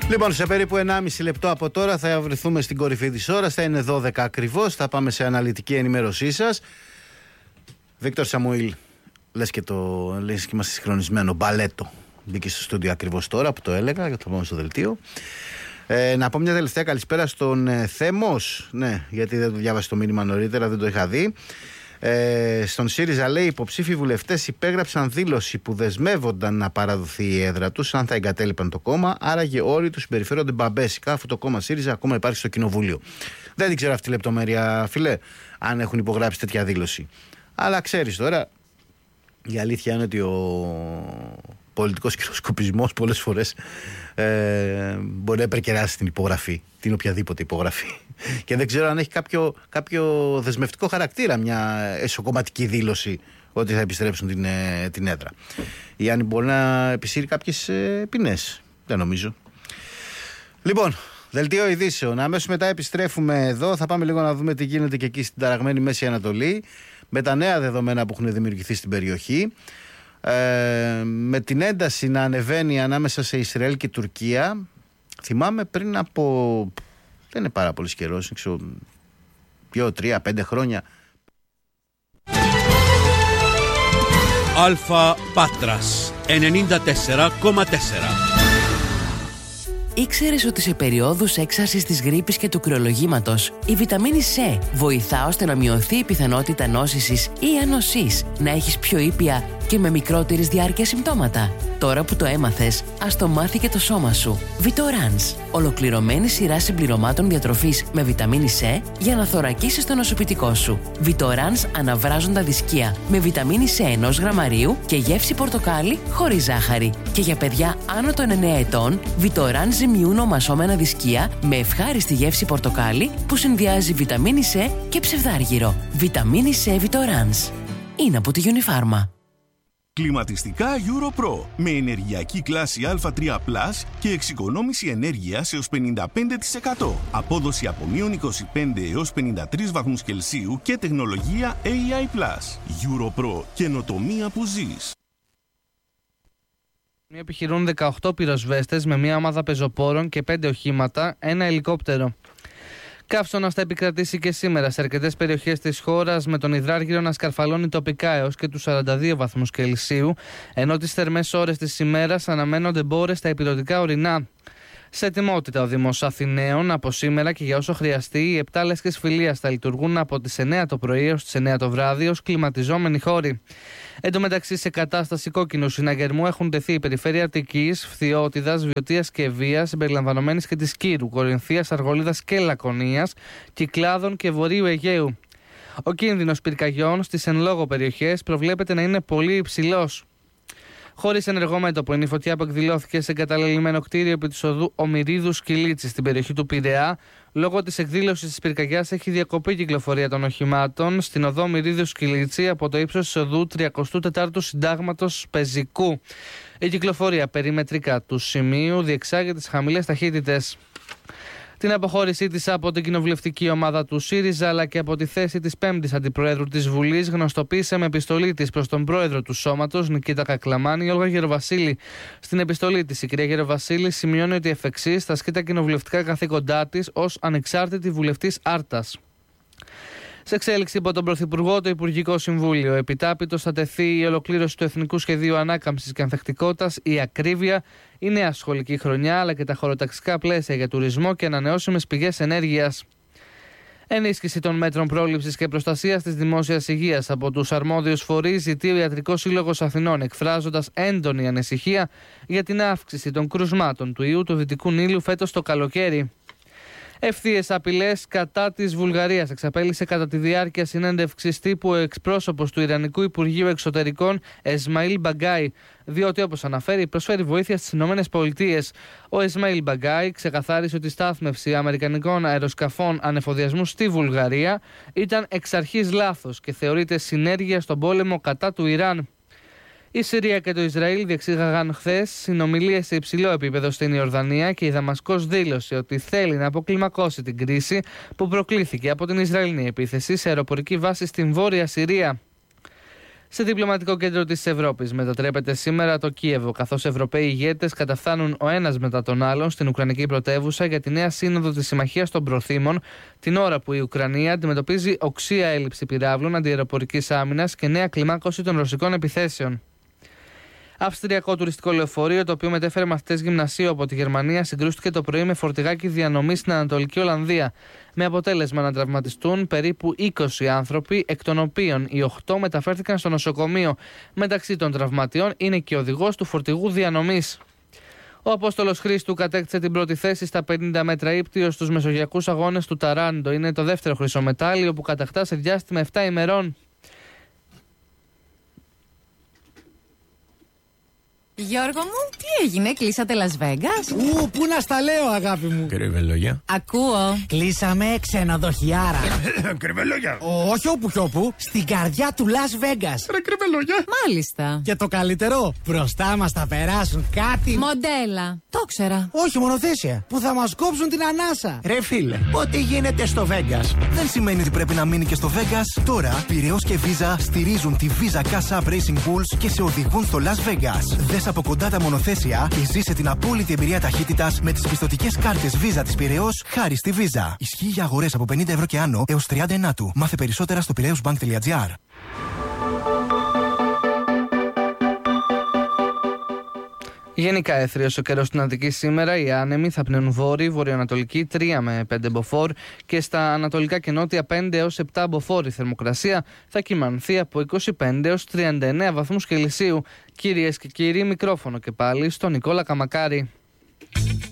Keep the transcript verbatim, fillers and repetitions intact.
Λοιπόν, σε περίπου ενάμιση λεπτό από τώρα θα βρεθούμε στην κορυφή της ώρας. Θα είναι δώδεκα ακριβώς. Θα πάμε σε αναλυτική ενημέρωσή σας. Βίκτορ Σαμουήλ, λες και, το, λες και είμαστε συγχρονισμένο μπαλέτο. Μπήκε στο στούντιο ακριβώς τώρα που το έλεγα, για το πάμε στο δελτίο. Ε, να πω μια τελευταία καλησπέρα στον ε, Θέμος. Ναι, γιατί δεν το διάβασε το μήνυμα νωρίτερα, δεν το είχα δει. Ε, στον ΣΥΡΙΖΑ λέει: υποψήφοι βουλευτές υπέγραψαν δήλωση που δεσμεύονταν να παραδοθεί η έδρα τους αν θα εγκατέλειπαν το κόμμα. Άραγε όλοι τους συμπεριφέρονται μπαμπέσικα, αφού το κόμμα ΣΥΡΙΖΑ ακόμα υπάρχει στο κοινοβούλιο. Δεν την ξέρω αυτή τη λεπτομέρεια, φίλε, αν έχουν υπογράψει τέτοια δήλωση. Αλλά ξέρεις τώρα, η αλήθεια είναι ότι ο πολιτικός κυροσκοπισμός πολλές φορές ε, μπορεί να υπερκεράσει την υπογραφή, την οποιαδήποτε υπογραφή. Και δεν ξέρω αν έχει κάποιο, κάποιο δεσμευτικό χαρακτήρα μια εσωκομματική δήλωση ότι θα επιστρέψουν την, την έδρα. Ή αν μπορεί να επισύρει κάποιες ε, ποινές. Δεν νομίζω. Λοιπόν, δελτίο ειδήσεων. Αμέσως μετά επιστρέφουμε εδώ. Θα πάμε λίγο να δούμε τι γίνεται και εκεί στην ταραγμένη Μέση Ανατολή, με τα νέα δεδομένα που έχουν δημιουργηθεί στην περιοχή. Ε, με την ένταση να ανεβαίνει ανάμεσα σε Ισραήλ και Τουρκία. Θυμάμαι πριν από, δεν είναι πάρα πολύ καιρός, ξέρω, δύο, τρία, πέντε χρόνια. Αλφα Πάτρας ενενήντα τέσσερα κόμμα τέσσερα. Ήξερες ότι σε περιόδους έξαρσης της γρίπης και του κρυολογήματος η βιταμίνη C βοηθά ώστε να μειωθεί η πιθανότητα νόσησης ή ανοσής, να έχεις πιο ήπια και με μικρότερης διάρκεια συμπτώματα? Τώρα που το έμαθες, ας το μάθει και το σώμα σου. Vitorans, ολοκληρωμένη σειρά συμπληρωμάτων διατροφής με βιταμίνη C για να θωρακίσεις το νοσοποιητικό σου. Vitorans αναβράζοντα δισκία με βιταμίνη C ενός γραμμαρίου και γεύση πορτοκάλι χωρίς ζάχαρη. Και για παιδιά άνω των εννέα ετών, Vitorans ζυμιούν ομασώμενα δισκία με ευχάριστη γεύση πορτοκάλι που συνδυάζει βιταμίνη C και ψευδάργυρο. Βιταμίνη C Vitorans. Είναι από τη Unifarma. Κλιματιστικά EuroPro με ενεργειακή κλάση Α τρία πλας και εξοικονόμηση ενέργειας έως πενήντα πέντε τοις εκατό. Απόδοση από μείον είκοσι πέντε έως πενήντα τρεις βαθμούς Κελσίου και τεχνολογία έι άι πλας. EuroPro, καινοτομία που ζεις. Επιχειρούν δεκαοκτώ πυροσβέστες με μια ομάδα πεζοπόρων και πέντε οχήματα, ένα ελικόπτερο. Καύσωνας θα επικρατήσει και σήμερα σε αρκετές περιοχές της χώρας, με τον υδράργυρο να σκαρφαλώνει τοπικά έως και τους σαράντα δύο βαθμούς Κελσίου, ενώ τις θερμές ώρες της ημέρας αναμένονται μπόρες στα ηπειρωτικά ορεινά. Σε ετοιμότητα ο Δήμος Αθηναίων από σήμερα και για όσο χρειαστεί, οι επτά λέσχες φιλίας θα λειτουργούν από τις εννέα το πρωί έως τις εννέα το βράδυ ως κλιματιζόμενοι χώροι. Εν τω μεταξύ, σε κατάσταση κόκκινου συναγερμού έχουν τεθεί η περιφέρεια Αττικής, Φθιώτιδας, Βιωτίας και Ευβοίας, συμπεριλαμβανομένης και της Κύρου, Κορινθίας, Αργολίδας και Λακωνίας, Κυκλάδων και Βορείου Αιγαίου. Ο κίνδυνος πυρκαγιών στις εν λόγω περιοχές προβλέπεται να είναι πολύ υψηλός. Χωρίς ενεργό μέτωπο είναι η φωτιά που εκδηλώθηκε σε εγκαταλελειμμένο κτίριο επί της οδού Ομηρίδου Σκυλίτσι στην περιοχή του Πειραιά. Λόγω της εκδήλωσης της πυρκαγιάς έχει διακοπεί η κυκλοφορία των οχημάτων στην οδό Ομηρίδου Σκυλίτσι από το ύψος της οδού τριακοστού τετάρτου Συντάγματος Πεζικού. Η κυκλοφορία περιμετρικά του σημείου διεξάγεται στις χαμηλές ταχύτητες. Την αποχώρησή της από την κοινοβουλευτική ομάδα του ΣΥΡΙΖΑ αλλά και από τη θέση της πέμπτης αντιπροέδρου της Βουλής γνωστοποίησε με επιστολή της προς τον πρόεδρο του σώματος, Νικήτα Κακλαμάνη, η Όλγα Γεροβασίλη. Στην επιστολή της, η κυρία Γεροβασίλη σημειώνει ότι εφ' εξής θα ασκεί τα κοινοβουλευτικά καθήκοντά της ως ανεξάρτητη βουλευτής Άρτας. Σε εξέλιξη από τον Πρωθυπουργό, το Υπουργικό Συμβούλιο. Επιτάπητος θα τεθεί η ολοκλήρωση του Εθνικού Σχεδίου Ανάκαμψης και Ανθεκτικότητας, η ακρίβεια, η νέα σχολική χρονιά αλλά και τα χωροταξικά πλαίσια για τουρισμό και ανανεώσιμες πηγές ενέργειας. Ενίσχυση των μέτρων πρόληψης και προστασίας της δημόσιας υγείας από τους αρμόδιους φορείς, ζητεί ο Ιατρικός Σύλλογος Αθηνών, εκφράζοντας έντονη ανησυχία για την αύξηση των κρουσμάτων του ιού του Δυτικού Νείλου φέτος το καλοκαίρι. Ευθείες απειλές κατά της Βουλγαρίας εξαπέλυσε κατά τη διάρκεια συνέντευξης τύπου ο εκπρόσωπος του Ιρανικού Υπουργείου Εξωτερικών Εσμαήλ Μπαγκάι, διότι όπως αναφέρει προσφέρει βοήθεια στις ΗΠΑ. Ο Εσμαήλ Μπαγκάι ξεκαθάρισε ότι η στάθμευση αμερικανικών αεροσκαφών ανεφοδιασμού στη Βουλγαρία ήταν εξ αρχής λάθος και θεωρείται συνέργεια στον πόλεμο κατά του Ιράν. Η Συρία και το Ισραήλ διεξήγαγαν χθες συνομιλίες σε υψηλό επίπεδο στην Ιορδανία και η Δαμασκός δήλωσε ότι θέλει να αποκλιμακώσει την κρίση που προκλήθηκε από την Ισραηλινή επίθεση σε αεροπορική βάση στην Βόρεια Συρία. σε διπλωματικό κέντρο της Ευρώπης. Μετατρέπεται σήμερα το Κίεβο, καθώς Ευρωπαίοι ηγέτες καταφθάνουν ο ένας μετά τον άλλον στην Ουκρανική πρωτεύουσα για τη νέα σύνοδο της Συμμαχίας των Προθήμων, την ώρα που η Ουκρανία αντιμετωπίζει οξεία έλλειψη πυράβλων αντιαεροπορικής άμυνας και νέα κλιμάκωση των ρωσικών επιθέσεων. Αυστριακό τουριστικό λεωφορείο, το οποίο μετέφερε μαθητές γυμνασίου από τη Γερμανία, συγκρούστηκε το πρωί με φορτηγάκι διανομή στην Ανατολική Ολλανδία, με αποτέλεσμα να τραυματιστούν περίπου είκοσι άνθρωποι, εκ των οποίων οι οκτώ μεταφέρθηκαν στο νοσοκομείο. Μεταξύ των τραυματιών είναι και ο οδηγός του φορτηγού διανομής. Ο Απόστολος Χρήστου κατέκτησε την πρώτη θέση στα πενήντα μέτρα ύπτιο στους Μεσογειακούς Αγώνες του Ταράντο. Είναι το δεύτερο χρυσομετάλλιο που κατακτά σε διάστημα επτά ημερών. Γιώργο μου, τι έγινε, κλείσατε Las Vegas? Ου, πού να στα λέω, αγάπη μου. Κρυβελόγια. Ακούω. Κλείσαμε ξενοδοχιάρα. Κρυβελόγια. Όχι όπου κι όπου, στην καρδιά του Las Vegas. Ρε κρυβελόγια. Μάλιστα. Και το καλύτερο, μπροστά μας θα περάσουν κάτι. Μοντέλα. Το ξέρα. Όχι, μονοθέσια. Που θα μας κόψουν την ανάσα. Ρε φίλε, ό,τι γίνεται στο Vegas δεν σημαίνει ότι πρέπει να μείνει και στο Vegas. Τώρα, Πειραιώς και Visa στηρίζουν τη Visa Cash App Racing Bulls και σε οδηγούν στο Las Vegas. Δες από κοντά τα μονοθέσια και ζήσε την απόλυτη εμπειρία ταχύτητας με τις πιστωτικές κάρτες Visa της Πειραιώς χάρη στη Visa. Ισχύει για αγορές από πενήντα ευρώ και άνω έως τριάντα ενάτου. Μάθε περισσότερα στο πειραιώσbank τελεία gr. Γενικά έθριος ο καιρός στην Αττική σήμερα. Οι άνεμοι θα πνέουν βόρειοι, βορειοανατολική τρία με πέντε μποφόρ και στα ανατολικά και νότια πέντε έως επτά μποφόρ. Η θερμοκρασία θα κυμανθεί από είκοσι πέντε έως τριάντα εννέα βαθμούς Κελσίου. Κυρίες και κύριοι, μικρόφωνο και πάλι στον Νικόλα Καμακάρη.